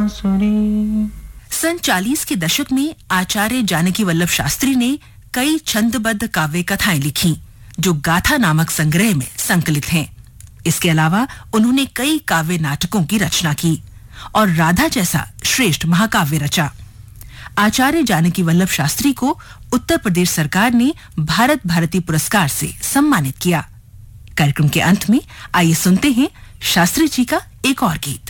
बांसुरी। सन 40 के दशक में आचार्य जानकी वल्लभ शास्त्री ने कई छंदबद्ध काव्य कथाएं लिखी जो गाथा नामक संग्रह में संकलित हैं। इसके अलावा उन्होंने कई काव्य नाटकों की रचना की और राधा जैसा श्रेष्ठ महाकाव्य रचा। आचार्य जानकी वल्लभ शास्त्री को उत्तर प्रदेश सरकार ने भारत भारती पुरस्कार से सम्मानित किया। कार्यक्रम के अंत में आइए सुनते हैं शास्त्री जी का एक और गीत।